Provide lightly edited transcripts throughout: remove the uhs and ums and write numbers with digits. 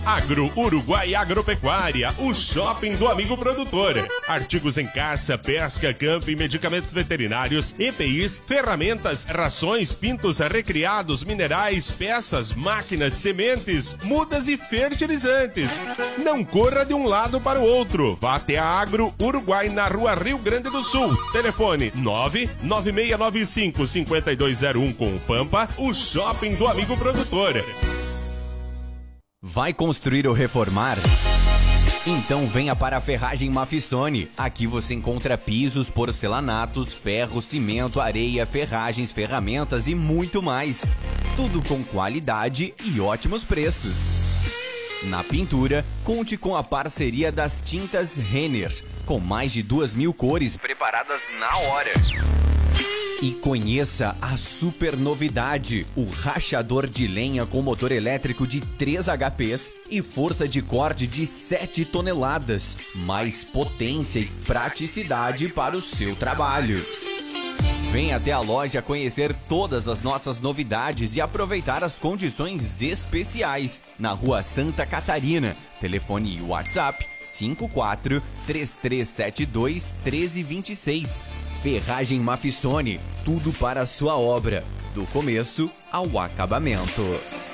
Agro Uruguai Agropecuária, o shopping do amigo produtor. Artigos em caça, pesca, campo e medicamentos veterinários, EPIs, ferramentas, rações, pintos recriados, minerais, peças, máquinas, sementes, mudas e fertilizantes. Não corra de um lado para o outro. Vá até a Agro Uruguai na Rua Rio Grande do Sul. Telefone 99695-5201 com o Pampa, o shopping do amigo produtor. Vai construir ou reformar? Então venha para a Ferragem Mafissone. Aqui você encontra pisos, porcelanatos, ferro, cimento, areia, ferragens, ferramentas e muito mais. Tudo com qualidade e ótimos preços. Na pintura, conte com a parceria das tintas Renner, com mais de 2.000 cores preparadas na hora. E conheça a super novidade, o rachador de lenha com motor elétrico de 3 HPs e força de corte de 7 toneladas. Mais potência e praticidade para o seu trabalho. Venha até a loja conhecer todas as nossas novidades e aproveitar as condições especiais. Na Rua Santa Catarina, telefone e WhatsApp 54 3372 1326. Ferragem Mafissone, tudo para a sua obra, do começo ao acabamento.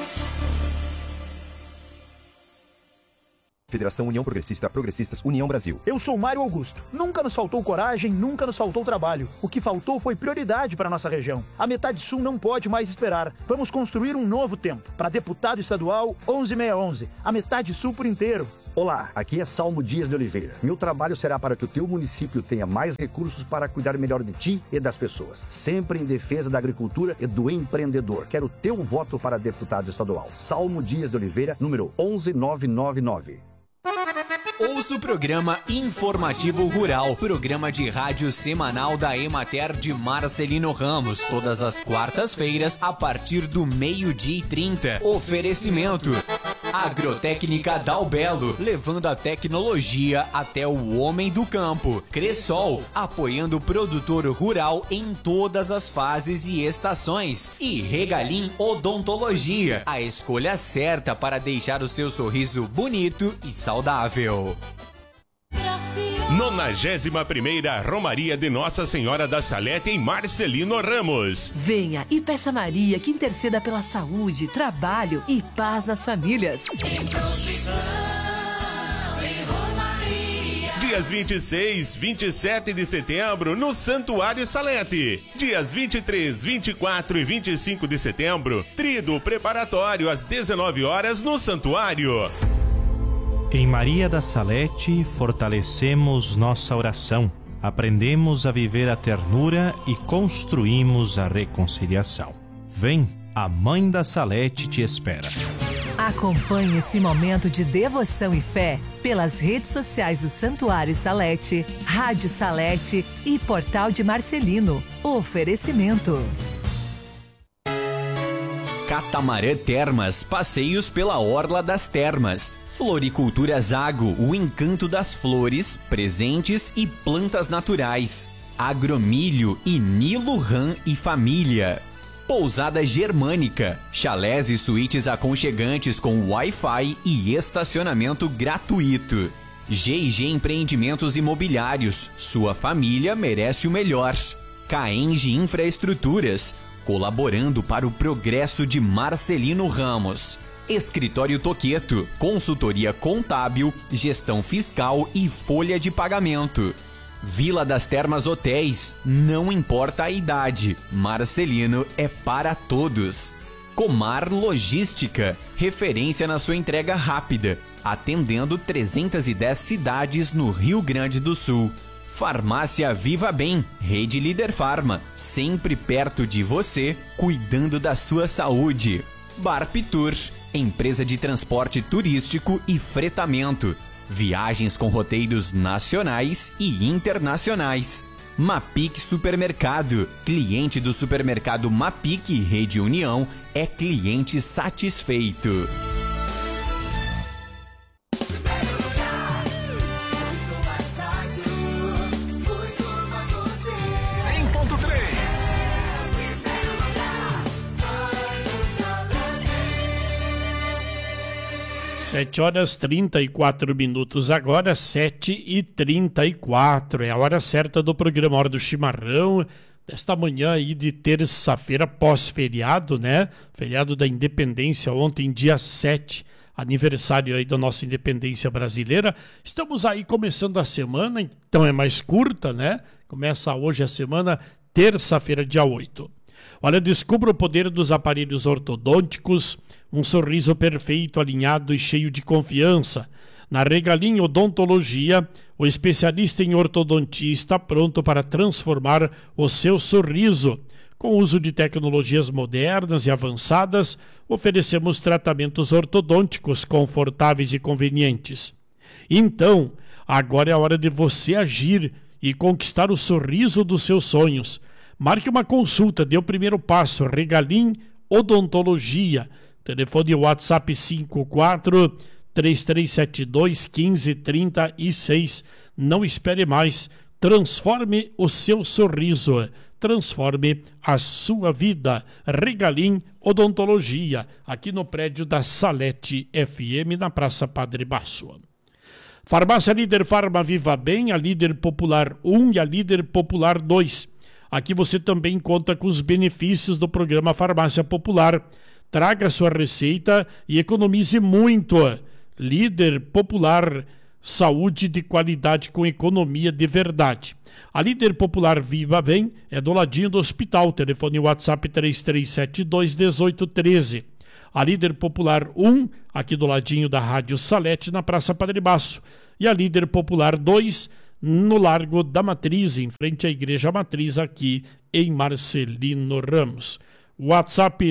Federação União Progressista, Progressistas, União Brasil. Eu sou Mário Augusto. Nunca nos faltou coragem, nunca nos faltou trabalho. O que faltou foi prioridade para nossa região. A metade sul não pode mais esperar. Vamos construir um novo tempo. Para deputado estadual 11611. A metade sul por inteiro. Olá, aqui é Salmo Dias de Oliveira. Meu trabalho será para que o teu município tenha mais recursos para cuidar melhor de ti e das pessoas. Sempre em defesa da agricultura e do empreendedor. Quero teu voto para deputado estadual. Salmo Dias de Oliveira, número 11999. Ouça o programa Informativo Rural, programa de rádio semanal da Emater de Marcelino Ramos, todas as quartas-feiras, a partir do 12h30. Oferecimento Agrotécnica Dalbelo, levando a tecnologia até o homem do campo. Cressol, apoiando o produtor rural em todas as fases e estações. E Regalim Odontologia, a escolha certa para deixar o seu sorriso bonito e saudável. 91ª Romaria de Nossa Senhora da Salete em Marcelino Ramos. Venha e peça a Maria que interceda pela saúde, trabalho e paz nas famílias. Dias 26, 27 de setembro no Santuário Salete. Dias 23, 24 e 25 de setembro, tríduo preparatório às 19 horas no Santuário. Em Maria da Salete, fortalecemos nossa oração, aprendemos a viver a ternura e construímos a reconciliação. Vem, a Mãe da Salete te espera. Acompanhe esse momento de devoção e fé pelas redes sociais do Santuário Salete, Rádio Salete e Portal de Marcelino. Oferecimento. Catamarã Termas, passeios pela Orla das Termas. Floricultura Zago, o encanto das flores, presentes e plantas naturais. Agromilho e Nilo Ram e Família. Pousada Germânica, chalés e suítes aconchegantes com Wi-Fi e estacionamento gratuito. G&G Empreendimentos Imobiliários, sua família merece o melhor. Caenge Infraestruturas, colaborando para o progresso de Marcelino Ramos. Escritório Toqueto, consultoria contábil, gestão fiscal e folha de pagamento. Vila das Termas Hotéis, não importa a idade, Marcelino é para todos. Comar Logística, referência na sua entrega rápida, atendendo 310 cidades no Rio Grande do Sul. Farmácia Viva Bem, Rede Líder Farma, sempre perto de você, cuidando da sua saúde. Barp Tour, empresa de transporte turístico e fretamento. Viagens com roteiros nacionais e internacionais. Mapic Supermercado, cliente do supermercado Mapic Rede União, é cliente satisfeito. 7h34 agora, 7h34. É a hora certa do programa Hora do Chimarrão, desta manhã aí de terça-feira, pós-feriado, né? Feriado da Independência, ontem, dia 7, aniversário aí da nossa independência brasileira. Estamos aí começando a semana, então é mais curta, né? Começa hoje a semana, terça-feira, dia 8. Olha, descubra o poder dos aparelhos ortodônticos, um sorriso perfeito, alinhado e cheio de confiança. Na Regalim Odontologia, o especialista em ortodontia está pronto para transformar o seu sorriso. Com o uso de tecnologias modernas e avançadas, oferecemos tratamentos ortodônticos confortáveis e convenientes. Então, agora é a hora de você agir e conquistar o sorriso dos seus sonhos. Marque uma consulta, dê o primeiro passo. Regalim Odontologia. Telefone WhatsApp 54-3372-1536. Não espere mais. Transforme o seu sorriso. Transforme a sua vida. Regalim Odontologia. Aqui no prédio da Salete FM, na Praça Padre Basso. Farmácia Líder Farma Viva Bem, a Líder Popular 1 e a Líder Popular 2. Aqui você também conta com os benefícios do programa Farmácia Popular. Traga sua receita e economize muito. Líder Popular, saúde de qualidade com economia de verdade. A Líder Popular Viva Bem é do ladinho do hospital. Telefone WhatsApp 3372-1813. A Líder Popular 1, aqui do ladinho da Rádio Salete, na Praça Padre Basso. E a Líder Popular 2, no Largo da Matriz, em frente à Igreja Matriz, aqui em Marcelino Ramos. WhatsApp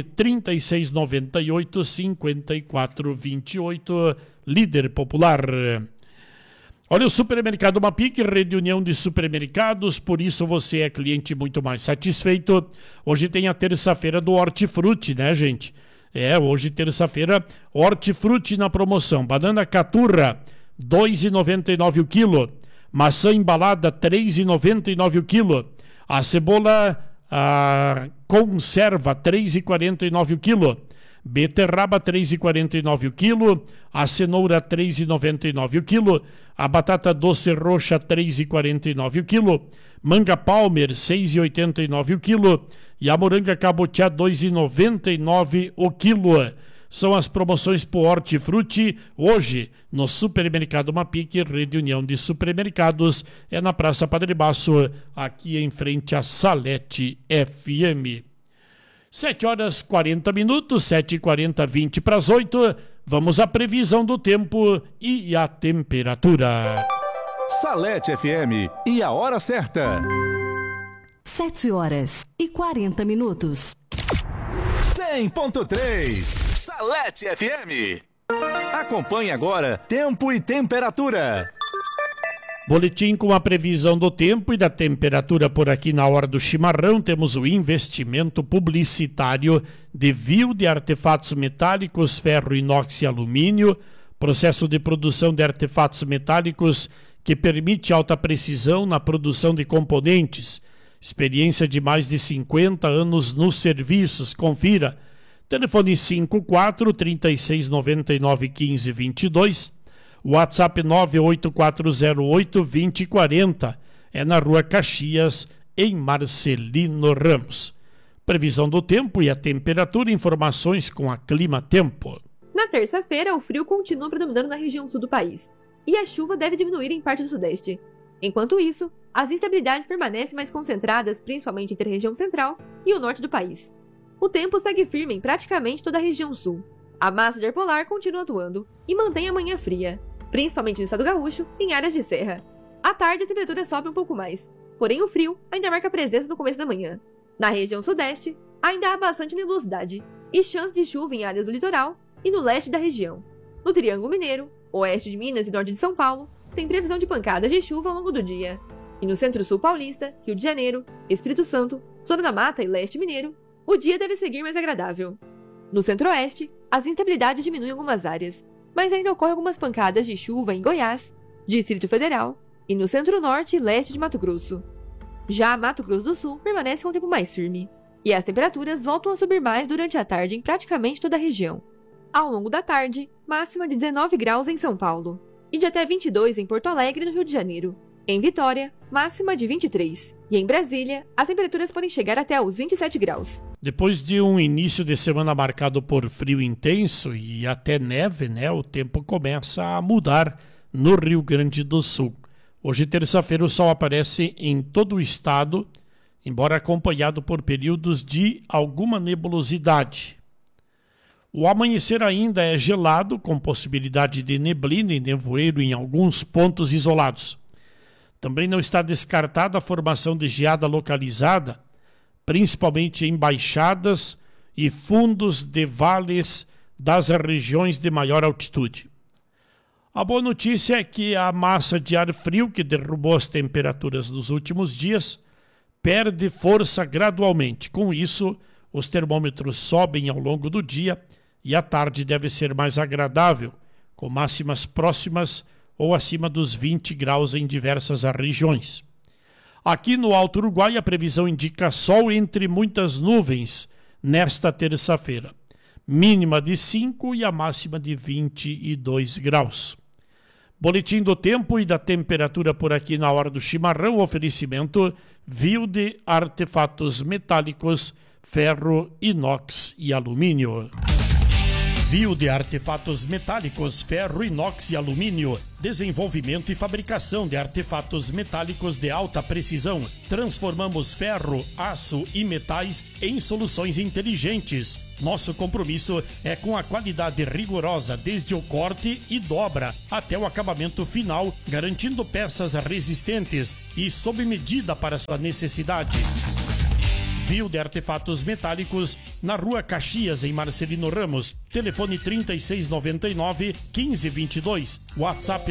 3698-5428, Líder Popular. Olha, o Supermercado Mapic, Rede União de Supermercados, por isso você é cliente muito mais satisfeito. Hoje tem a terça-feira do Hortifruti, né, gente? Hoje terça-feira, Hortifruti na promoção. Banana Caturra, R$ 2,99 o quilo. Maçã embalada, R$ 3,99 o quilo. A cebola conserva, R$ 3,49 o quilo. Beterraba, R$ 3,49 o quilo. A cenoura, R$ 3,99 o quilo. A batata doce roxa, R$ 3,49 o quilo. Manga Palmer, R$ 6,89 o quilo. E a moranga cabotiá, R$ 2,99 o quilo. São as promoções por Hortifruti hoje no Supermercado Mapic, Rede União de Supermercados, é na Praça Padre Basso, aqui em frente à Salete FM. 7h40, 7h40, 20 para as 8. Vamos à previsão do tempo e a temperatura. Salete FM e a hora certa. 7h40. 100.3 Salete FM. Acompanhe agora tempo e temperatura. Boletim com a previsão do tempo e da temperatura por aqui na Hora do Chimarrão. Temos o investimento publicitário de Viu de artefatos metálicos, ferro, inox e alumínio. Processo de produção de artefatos metálicos que permite alta precisão na produção de componentes. Experiência de mais de 50 anos nos serviços. Confira. Telefone 54-3699-1522. WhatsApp 98408-2040. É na Rua Caxias, em Marcelino Ramos. Previsão do tempo e a temperatura. Informações com a Clima Tempo. Na terça-feira, o frio continua predominando na região sul do país. E a chuva deve diminuir em parte do sudeste. Enquanto isso, as instabilidades permanecem mais concentradas, principalmente entre a região central e o norte do país. O tempo segue firme em praticamente toda a região sul. A massa de ar polar continua atuando e mantém a manhã fria, principalmente no estado gaúcho, em áreas de serra. À tarde, a temperatura sobe um pouco mais, porém o frio ainda marca presença no começo da manhã. Na região sudeste, ainda há bastante nebulosidade e chance de chuva em áreas do litoral e no leste da região. No Triângulo Mineiro, oeste de Minas e norte de São Paulo, tem previsão de pancadas de chuva ao longo do dia. E no centro-sul paulista, Rio de Janeiro, Espírito Santo, Zona da Mata e leste mineiro, o dia deve seguir mais agradável. No centro-oeste, as instabilidades diminuem em algumas áreas, mas ainda ocorrem algumas pancadas de chuva em Goiás, Distrito Federal e no centro-norte e leste de Mato Grosso. Já Mato Grosso do Sul permanece com o tempo mais firme, e as temperaturas voltam a subir mais durante a tarde em praticamente toda a região. Ao longo da tarde, máxima de 19 graus em São Paulo e de até 22 em Porto Alegre, no Rio de Janeiro. Em Vitória, máxima de 23. E em Brasília, as temperaturas podem chegar até os 27 graus. Depois de um início de semana marcado por frio intenso e até neve, o tempo começa a mudar no Rio Grande do Sul. Hoje, terça-feira, o sol aparece em todo o estado, embora acompanhado por períodos de alguma nebulosidade. O amanhecer ainda é gelado, com possibilidade de neblina e nevoeiro em alguns pontos isolados. Também não está descartada a formação de geada localizada, principalmente em baixadas e fundos de vales das regiões de maior altitude. A boa notícia é que a massa de ar frio que derrubou as temperaturas nos últimos dias perde força gradualmente. Com isso, os termômetros sobem ao longo do dia e a tarde deve ser mais agradável, com máximas próximas ou acima dos 20 graus em diversas regiões. Aqui no Alto Uruguai, a previsão indica sol entre muitas nuvens nesta terça-feira. Mínima de 5 e a máxima de 22 graus. Boletim do tempo e da temperatura por aqui na hora do chimarrão. Oferecimento Wilde Artefatos Metálicos, Ferro, Inox e Alumínio. Wilde Artefatos Metálicos, Ferro, Inox e Alumínio. Desenvolvimento e fabricação de artefatos metálicos de alta precisão. Transformamos ferro, aço e metais em soluções inteligentes. Nosso compromisso é com a qualidade rigorosa, desde o corte e dobra até o acabamento final, garantindo peças resistentes e sob medida para sua necessidade. Wilde Artefatos Metálicos, na Rua Caxias, em Marcelino Ramos. Telefone 3699-1522. WhatsApp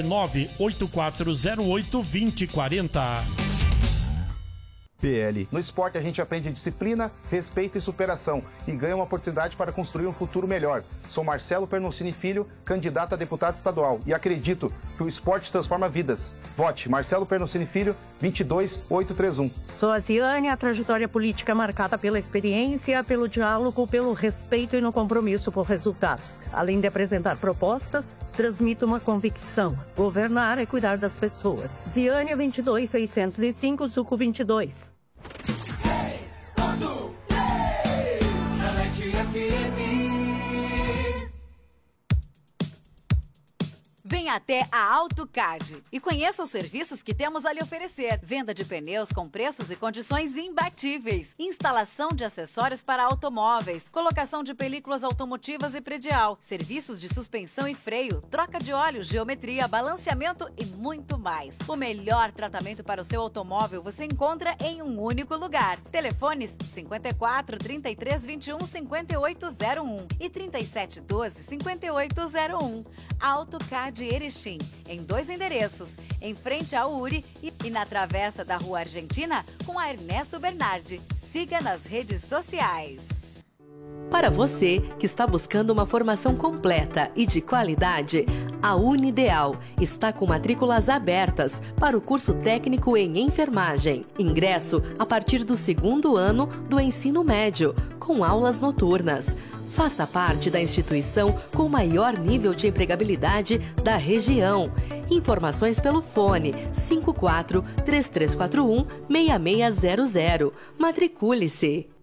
98408-2040. PL. No esporte a gente aprende disciplina, respeito e superação e ganha uma oportunidade para construir um futuro melhor. Sou Marcelo Pernucini Filho, candidato a deputado estadual e acredito que o esporte transforma vidas. Vote Marcelo Pernucini Filho, 22831. Sou a Ziane, a trajetória política marcada pela experiência, pelo diálogo, pelo respeito e no compromisso por resultados. Além de apresentar propostas, transmito uma convicção. Governar é cuidar das pessoas. Ziane 22605, Suco 22. Venha até a AutoCard e conheça os serviços que temos a lhe oferecer. Venda de pneus com preços e condições imbatíveis. Instalação de acessórios para automóveis. Colocação de películas automotivas e predial. Serviços de suspensão e freio. Troca de óleo, geometria, balanceamento e muito mais. O melhor tratamento para o seu automóvel você encontra em um único lugar. Telefones 54 33 21 5801 e 37 12 5801. AutoCard Erechim, em 2 endereços, em frente ao URI e na travessa da Rua Argentina com a Ernesto Bernardi. Siga nas redes sociais. Para você que está buscando uma formação completa e de qualidade, a Unideal está com matrículas abertas para o curso técnico em enfermagem. Ingresso a partir do 2º ano do ensino médio, com aulas noturnas. Faça parte da instituição com o maior nível de empregabilidade da região. Informações pelo fone 54 3341 6600. Matricule-se.